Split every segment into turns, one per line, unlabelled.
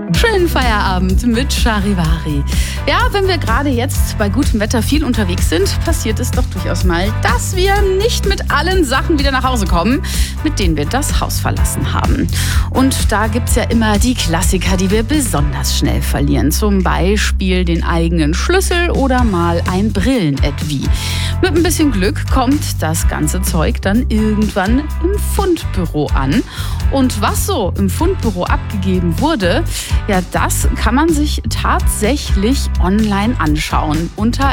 Schönen Feierabend mit Charivari. Ja, wenn wir gerade jetzt bei gutem Wetter viel unterwegs sind, passiert es doch durchaus mal, dass wir nicht mit allen Sachen wieder nach Hause kommen, mit denen wir das Haus verlassen haben. Und da gibt's ja immer die Klassiker, die wir besonders schnell verlieren. Zum Beispiel den eigenen Schlüssel oder mal ein Brillenetui. Mit ein bisschen Glück kommt das ganze Zeug dann irgendwann im Fundbüro an. Und was so im Fundbüro abgegeben wurde, ja, das kann man sich tatsächlich online anschauen unter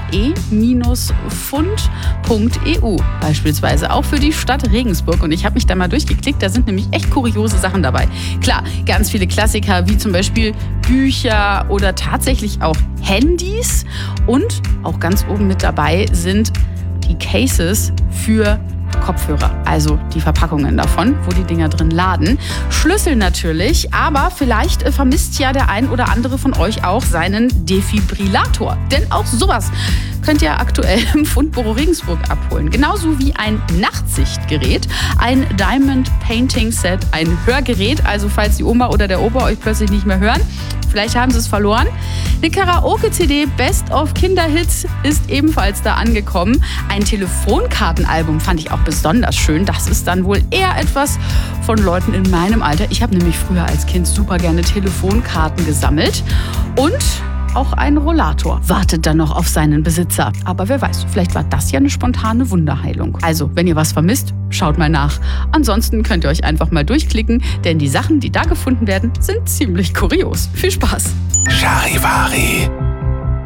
e-fund.eu, beispielsweise auch für die Stadt Regensburg. Und ich habe mich da mal durchgeklickt, da sind nämlich echt kuriose Sachen dabei. Klar, ganz viele Klassiker wie zum Beispiel Bücher oder tatsächlich auch Handys. Und auch ganz oben mit dabei sind die Cases für Kopfhörer, also die Verpackungen davon, wo die Dinger drin laden. Schlüssel natürlich, aber vielleicht vermisst ja der ein oder andere von euch auch seinen Defibrillator. Denn auch sowas könnt ihr aktuell im Fundbüro Regensburg abholen. Genauso wie ein Nachtsichtgerät, ein Diamond Painting Set, ein Hörgerät, also falls die Oma oder der Opa euch plötzlich nicht mehr hören, vielleicht haben sie es verloren. Eine Karaoke-CD Best of Kinderhits ist ebenfalls da angekommen. Ein Telefonkartenalbum fand ich auch besonders schön. Das ist dann wohl eher etwas von Leuten in meinem Alter. Ich habe nämlich früher als Kind super gerne Telefonkarten gesammelt. Und auch ein Rollator wartet dann noch auf seinen Besitzer. Aber wer weiß, vielleicht war das ja eine spontane Wunderheilung. Also, wenn ihr was vermisst, schaut mal nach. Ansonsten könnt ihr euch einfach mal durchklicken, denn die Sachen, die da gefunden werden, sind ziemlich kurios. Viel Spaß!
Charivari.